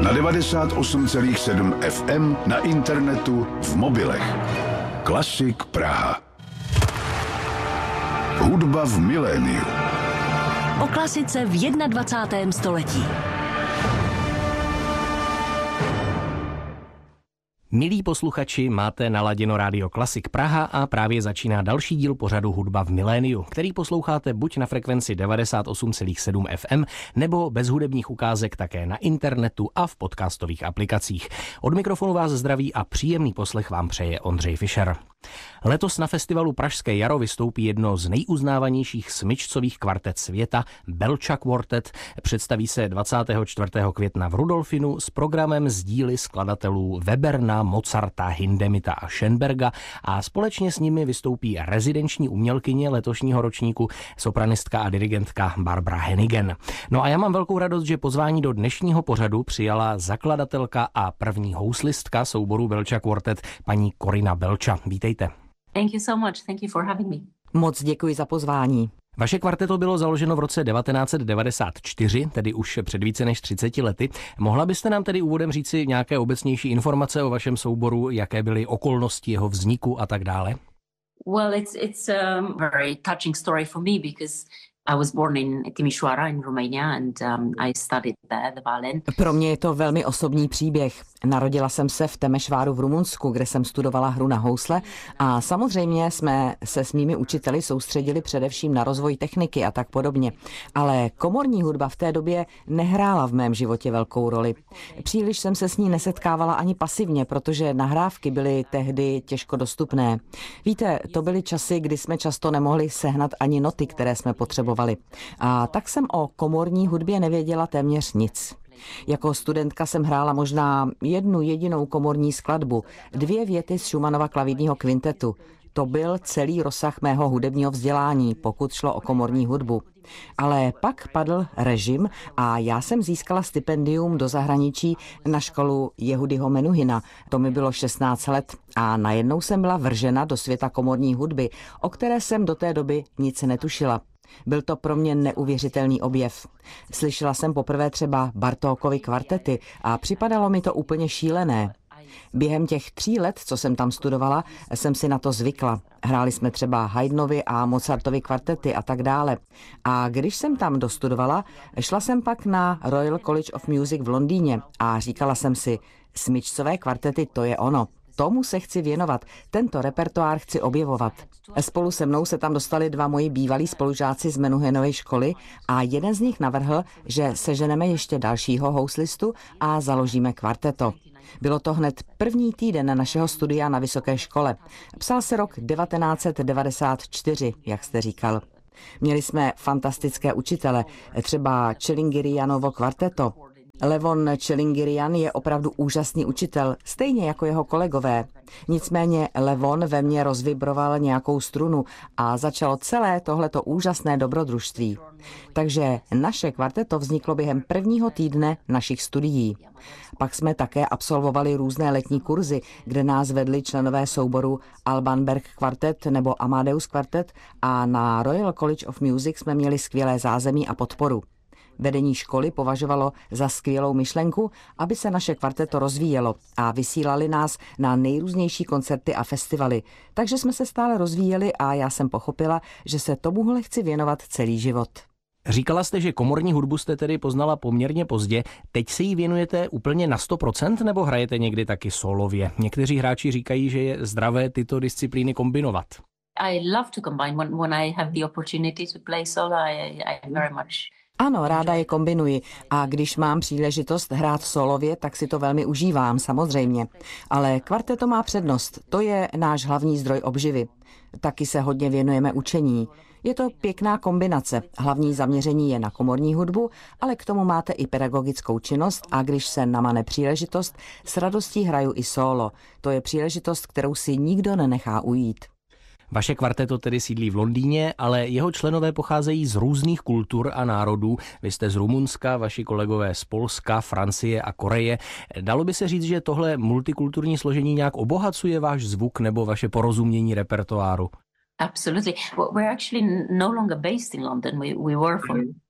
Na 98,7 FM, na internetu, v mobilech. Klasik Praha. Hudba v miléniu. O klasice v 21. století. Milí posluchači, máte naladěno Rádio Klasik Praha a právě začíná další díl pořadu Hudba v miléniu, který posloucháte buď na frekvenci 98,7 FM, nebo bez hudebních ukázek také na internetu a v podcastových aplikacích. Od mikrofonu vás zdraví a příjemný poslech vám přeje Ondřej Fischer. Letos na festivalu Pražské jaro vystoupí jedno z nejuznávanějších smyčcových kvartet světa, Belcha Quartet. Představí se 24. května v Rudolfinu s programem z díly skladatelů Weberna, Mozarta, Hindemita a Schönberga a společně s nimi vystoupí rezidenční umělkyně letošního ročníku, sopranistka a dirigentka Barbara Hennigan. No a já mám velkou radost, že pozvání do dnešního pořadu přijala zakladatelka a první houslistka souboru Belcha Quartet, paní Corina Belcha. Vítejte. Thank you so much. Thank you for having me. Moc děkuji za pozvání. Vaše kvarteto bylo založeno v roce 1994, tedy už před více než 30 lety. Mohla byste nám tedy úvodem říci nějaké obecnější informace o vašem souboru, jaké byly okolnosti jeho vzniku a tak dále? Well, it's a very touching story for me because I was born in Timișoara in Romania and I studied there the violin. Pro mě je to velmi osobní příběh. Narodila jsem se v Temešváru v Rumunsku, kde jsem studovala hru na housle a samozřejmě jsme se s mými učiteli soustředili především na rozvoj techniky a tak podobně. Ale komorní hudba v té době nehrála v mém životě velkou roli. Příliš jsem se s ní nesetkávala ani pasivně, protože nahrávky byly tehdy těžko dostupné. Víte, to byly časy, kdy jsme často nemohli sehnat ani noty, které jsme potřebovali. A tak jsem o komorní hudbě nevěděla téměř nic. Jako studentka jsem hrála možná jednu jedinou komorní skladbu, 2 věty z Schumannova klavírního kvintetu. To byl celý rozsah mého hudebního vzdělání, pokud šlo o komorní hudbu. Ale pak padl režim a já jsem získala stipendium do zahraničí na školu Jehudyho Menuhina. To mi bylo 16 let a najednou jsem byla vržena do světa komorní hudby, o které jsem do té doby nic netušila. Byl to pro mě neuvěřitelný objev. Slyšela jsem poprvé třeba Bartókovy kvartety a připadalo mi to úplně šílené. Během těch 3 let, co jsem tam studovala, jsem si na to zvykla. Hráli jsme třeba Haydnovy a Mozartovy kvartety a tak dále. A když jsem tam dostudovala, šla jsem pak na Royal College of Music v Londýně a říkala jsem si, smyčcové kvartety, to je ono. Tomu se chci věnovat, tento repertoár chci objevovat. Spolu se mnou se tam dostali 2 moji bývalí spolužáci z Menuhinovy školy a jeden z nich navrhl, že seženeme ještě dalšího houslistu a založíme kvarteto. Bylo to hned první týden našeho studia na vysoké škole. Psal se rok 1994, jak jste říkal. Měli jsme fantastické učitele, třeba Čelingirianovo kvarteto. Levon Čelingirian je opravdu úžasný učitel, stejně jako jeho kolegové. Nicméně Levon ve mně rozvibroval nějakou strunu a začalo celé tohleto úžasné dobrodružství. Takže naše kvarteto vzniklo během prvního týdne našich studií. Pak jsme také absolvovali různé letní kurzy, kde nás vedli členové souboru Alban Berg Quartet nebo Amadeus Quartet a na Royal College of Music jsme měli skvělé zázemí a podporu. Vedení školy považovalo za skvělou myšlenku, aby se naše kvarteto rozvíjelo a vysílali nás na nejrůznější koncerty a festivaly. Takže jsme se stále rozvíjeli a já jsem pochopila, že se tomuhle chci věnovat celý život. Říkala jste, že komorní hudbu jste tedy poznala poměrně pozdě. Teď se jí věnujete úplně na 100% nebo hrajete někdy taky solově? Někteří hráči říkají, že je zdravé tyto disciplíny kombinovat. I love to combine when I have the opportunity to play solo. I very much. Ano, ráda je kombinuji a když mám příležitost hrát solově, tak si to velmi užívám, samozřejmě. Ale kvarteto má přednost, to je náš hlavní zdroj obživy. Taky se hodně věnujeme učení. Je to pěkná kombinace. Hlavní zaměření je na komorní hudbu, ale k tomu máte i pedagogickou činnost a když se namane příležitost, s radostí hraju i solo. To je příležitost, kterou si nikdo nenechá ujít. Vaše kvarteto tedy sídlí v Londýně, ale jeho členové pocházejí z různých kultur a národů. Vy jste z Rumunska, vaši kolegové z Polska, Francie a Koreje. Dalo by se říct, že tohle multikulturní složení nějak obohacuje váš zvuk nebo vaše porozumění repertoáru? Absolutely. We're actually no longer based in London. We were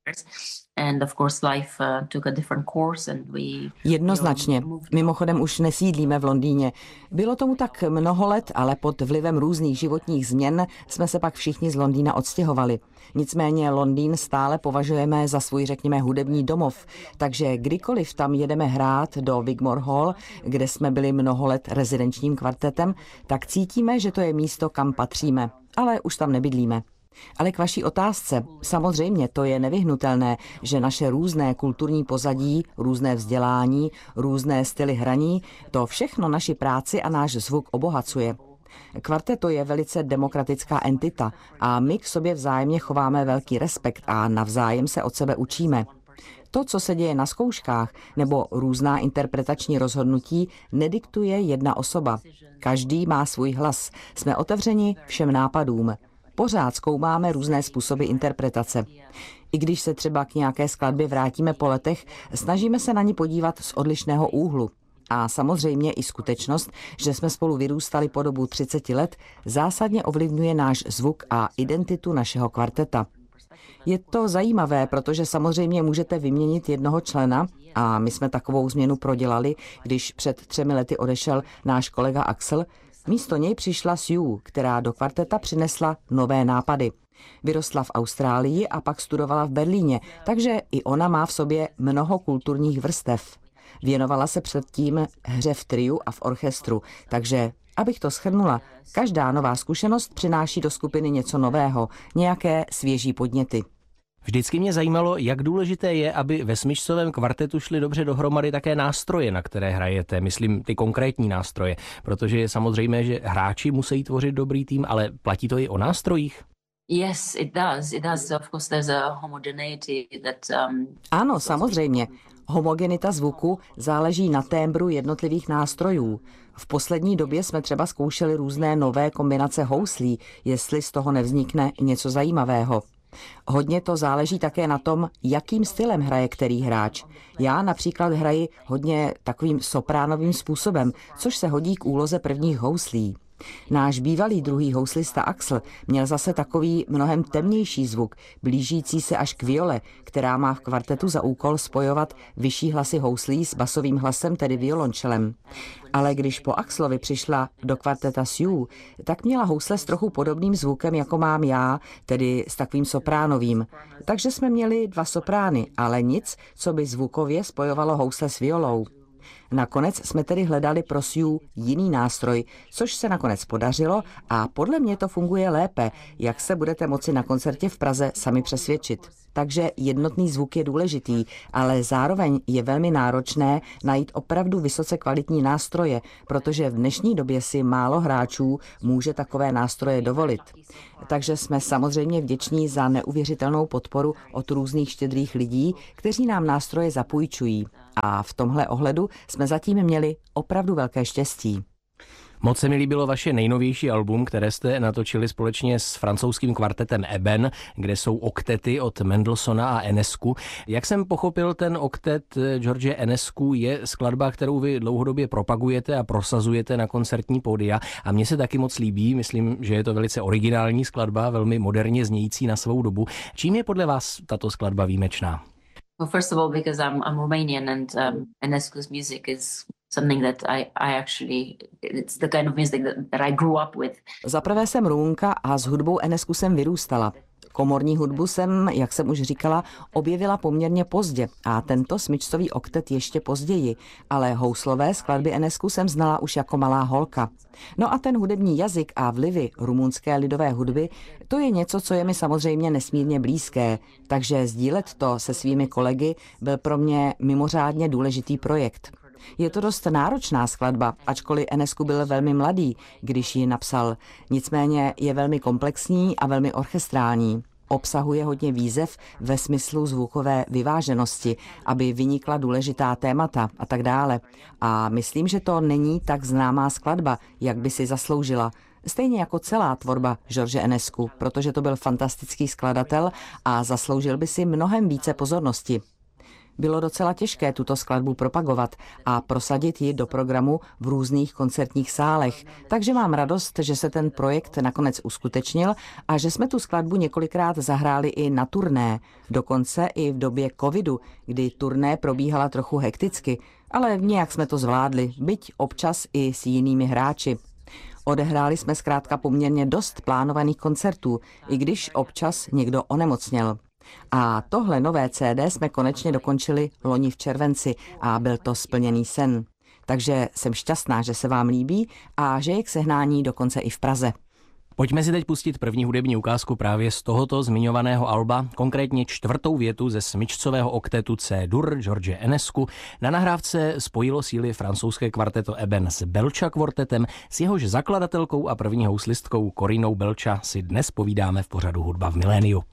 And of course life took a different course and we Jednoznačně. Mimochodem už nesídlíme v Londýně. Bylo tomu tak mnoho let, ale pod vlivem různých životních změn jsme se pak všichni z Londýna odstěhovali. Nicméně Londýn stále považujeme za svůj, řekněme, hudební domov, takže kdykoliv tam jedeme hrát do Wigmore Hall, kde jsme byli mnoho let rezidenčním kvartetem, tak cítíme, že to je místo, kam patříme, ale už tam nebydlíme. Ale k vaší otázce, samozřejmě to je nevyhnutelné, že naše různé kulturní pozadí, různé vzdělání, různé styly hraní, to všechno naši práci a náš zvuk obohacuje. Kvarteto je velice demokratická entita a my k sobě vzájemně chováme velký respekt a navzájem se od sebe učíme. To, co se děje na zkouškách nebo různá interpretační rozhodnutí, nediktuje jedna osoba. Každý má svůj hlas. Jsme otevřeni všem nápadům. Pořád zkoumáme různé způsoby interpretace. I když se třeba k nějaké skladbě vrátíme po letech, snažíme se na ní podívat z odlišného úhlu. A samozřejmě i skutečnost, že jsme spolu vyrůstali po dobu 30 let, zásadně ovlivňuje náš zvuk a identitu našeho kvarteta. Je to zajímavé, protože samozřejmě můžete vyměnit jednoho člena a my jsme takovou změnu prodělali, když před 3 lety odešel náš kolega Axel. Místo něj přišla Sue, která do kvarteta přinesla nové nápady. Vyrostla v Austrálii a pak studovala v Berlíně, takže i ona má v sobě mnoho kulturních vrstev. Věnovala se předtím hře v triu a v orchestru, takže, abych to shrnula, každá nová zkušenost přináší do skupiny něco nového, nějaké svěží podněty. Vždycky mě zajímalo, jak důležité je, aby ve smyčcovém kvartetu šly dobře dohromady také nástroje, na které hrajete, myslím ty konkrétní nástroje, protože je samozřejmé, že hráči musí tvořit dobrý tým, ale platí to i o nástrojích? Yes, it does. It does. Of course, there's a homogeneity that. Ano, samozřejmě. Homogenita zvuku záleží na témbru jednotlivých nástrojů. V poslední době jsme třeba zkoušeli různé nové kombinace houslí, jestli z toho nevznikne něco zajímavého. Hodně to záleží také na tom, jakým stylem hraje který hráč. Já například hraji hodně takovým sopránovým způsobem, což se hodí k úloze prvních houslí. Náš bývalý druhý houslista Axel měl zase takový mnohem temnější zvuk, blížící se až k viole, která má v kvartetu za úkol spojovat vyšší hlasy houslí s basovým hlasem, tedy violončelem. Ale když po Axlovi přišla do kvarteta Sue, tak měla housle s trochu podobným zvukem, jako mám já, tedy s takovým sopránovým. Takže jsme měli 2 soprány, ale nic, co by zvukově spojovalo housle s violou. Nakonec jsme tedy hledali pro Sue jiný nástroj, což se nakonec podařilo a podle mě to funguje lépe, jak se budete moci na koncertě v Praze sami přesvědčit. Takže jednotný zvuk je důležitý, ale zároveň je velmi náročné najít opravdu vysoce kvalitní nástroje, protože v dnešní době si málo hráčů může takové nástroje dovolit. Takže jsme samozřejmě vděční za neuvěřitelnou podporu od různých štědrých lidí, kteří nám nástroje zapůjčují. A v tomhle ohledu jsme zatím měli opravdu velké štěstí. Moc se mi líbilo vaše nejnovější album, které jste natočili společně s francouzským kvartetem Eben, kde jsou oktety od Mendelssohna a Enescu. Jak jsem pochopil, ten oktet George Enescu je skladba, kterou vy dlouhodobě propagujete a prosazujete na koncertní pódia a mně se taky moc líbí, myslím, že je to velice originální skladba, velmi moderně znějící na svou dobu. Čím je podle vás tato skladba výjimečná? Well, first of all, because I'm Romanian and Enescu's music is something that I actually, it's the kind of music that I grew up with. Za prvé jsem Rumunka a s hudbou Enescu jsem vyrůstala. Komorní hudbu jsem, jak jsem už říkala, objevila poměrně pozdě a tento smyčcový oktet ještě později, ale houslové skladby Enescu jsem znala už jako malá holka. No a ten hudební jazyk a vlivy rumunské lidové hudby, to je něco, co je mi samozřejmě nesmírně blízké, takže sdílet to se svými kolegy byl pro mě mimořádně důležitý projekt. Je to dost náročná skladba, ačkoliv Enescu byl velmi mladý, když ji napsal. Nicméně je velmi komplexní a velmi orchestrální. Obsahuje hodně výzev ve smyslu zvukové vyváženosti, aby vynikla důležitá témata a tak dále. A myslím, že to není tak známá skladba, jak by si zasloužila. Stejně jako celá tvorba George Enescu, protože to byl fantastický skladatel a zasloužil by si mnohem více pozornosti. bylo docela těžké tuto skladbu propagovat a prosadit ji do programu v různých koncertních sálech. Takže mám radost, že se ten projekt nakonec uskutečnil a že jsme tu skladbu několikrát zahráli i na turné. Dokonce i v době covidu, kdy turné probíhala trochu hekticky, ale nějak jsme to zvládli, byť občas i s jinými hráči. Odehráli jsme zkrátka poměrně dost plánovaných koncertů, i když občas někdo onemocněl. A tohle nové CD jsme konečně dokončili loni v červenci a byl to splněný sen. Takže jsem šťastná, že se vám líbí a že je k sehnání dokonce i v Praze. Pojďme si teď pustit první hudební ukázku právě z tohoto zmiňovaného alba, konkrétně 4. větu ze smyčcového oktetu C-dur George Enescu. Na nahrávce spojilo síly francouzské kvarteto Eben s Belcha kvartetem, s jehož zakladatelkou a první houslistkou Corinou Belcha si dnes povídáme v pořadu Hudba v miléniu.